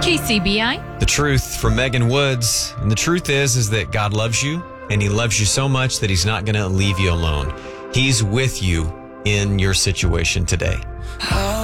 KCBI. The truth from Megan Woods. And the truth is that God loves you, and he loves you so much that he's not going to leave you alone. He's with you in your situation today.